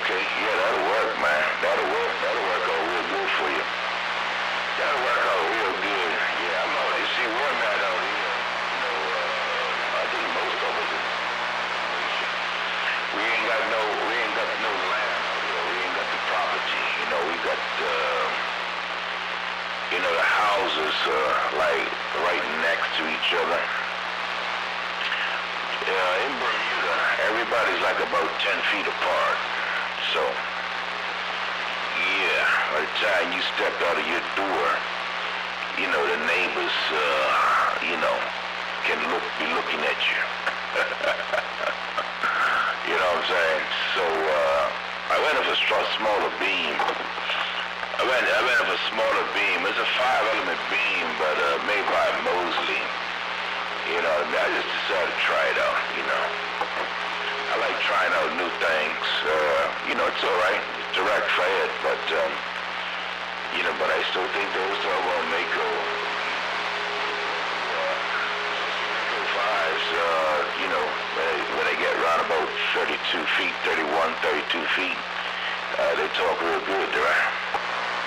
Okay, yeah, that'll work, man. That'll work. That'll work out real good for you. That'll work out real good. Yeah, I'm out. You see, we're not out here. I think most of us, we ain't got no land. We ain't got the property. We got, the houses like right next to each other. In Bermuda, everybody's like about 10 feet apart. So, yeah, by the time you step out of your door, the neighbors, can be looking at you. You know what I'm saying? So, I went with a smaller beam. I went with a smaller beam. It's a 5-element beam, but made by Mosley. I just decided to try it out, I like trying out new things. It's all right. It's direct fed, but, but I still think those are going to make fives, when they get around about 32 feet, 31, 32 feet, they talk real good, right?